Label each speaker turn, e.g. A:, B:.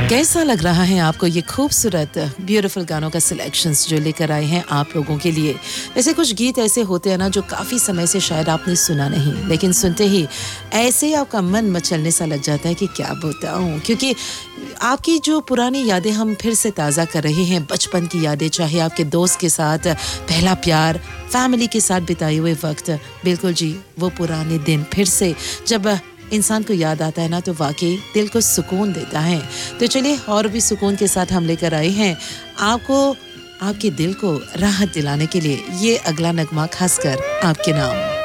A: कैसा लग रहा है आपको ये खूबसूरत ब्यूटीफुल गानों का सिलेक्शंस जो लेकर आए हैं आप लोगों के लिए। वैसे कुछ गीत ऐसे होते हैं ना जो काफ़ी समय से शायद आपने सुना नहीं, लेकिन सुनते ही ऐसे ही आपका मन मचलने सा लग जाता है कि क्या बताऊं, क्योंकि आपकी जो पुरानी यादें हम फिर से ताज़ा कर रहे हैं। बचपन की यादें, चाहे आपके दोस्त के साथ पहला प्यार, फैमिली के साथ बिताए हुए वक्त, बिल्कुल जी वो पुराने दिन फिर से जब इंसान को याद आता है ना तो वाकई दिल को सुकून देता है। तो चलिए और भी सुकून के साथ हम लेकर आए हैं आपको, आपके दिल को राहत दिलाने के लिए ये अगला नगमा खासकर आपके नाम।